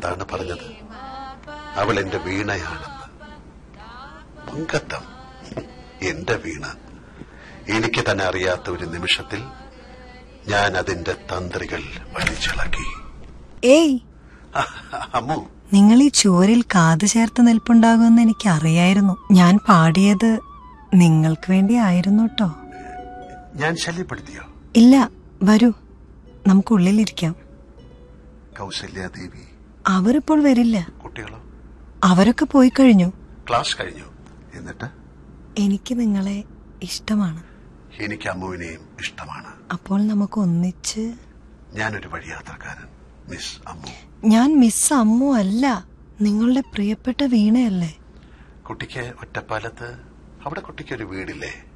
അതാണ് പറഞ്ഞത്, അവൾ എന്റെ വീണയാണെന്ന്. പങ്കത്തം, എന്റെ വീണ. എനിക്ക് തന്നെ അറിയാത്ത ഒരു നിമിഷത്തിൽ ഞാൻ അതിന്റെ തന്ത്രികൾ വലിച്ചിളക്കി. ഏയ് അമ്മു, നിങ്ങൾ ഈ ചുവരിൽ കാത് ചേർത്ത് നിൽപ്പുണ്ടാകുമെന്ന് എനിക്ക് അറിയായിരുന്നു. ഞാൻ പാടിയത് നിങ്ങൾക്ക് വേണ്ടി ആയിരുന്നു കേട്ടോ. ഞാൻ ശല്യപ്പെടുത്തിയോ? ഇല്ല, വരൂ, നമുക്കുള്ളിലിരിക്കാം. കൗസല്യാദേവി? അവരിപ്പോൾ വരില്ല. കുട്ടികളോ? അവരൊക്കെ പോയി കഴിഞ്ഞു. ക്ലാസ് കഴിഞ്ഞു. എന്നിട്ട് എനിക്ക് നിങ്ങളെ ഇഷ്ടമാണ്. എനിക്ക് അമ്മുവിനെയും ഇഷ്ടമാണ്. അപ്പോൾ നമുക്ക് ഒന്നിച്ച്. ഞാനൊരു വഴിയാത്രക്കാരൻ, മിസ് അമ്മു. ഞാൻ മിസ് അമ്മു അല്ല, നിങ്ങളുടെ പ്രിയപ്പെട്ട വീണയല്ലേ. കുട്ടിക്ക് ഒറ്റപ്പാലത്ത് അവിടെ കുട്ടിക്കൊരു വീടില്ലേ?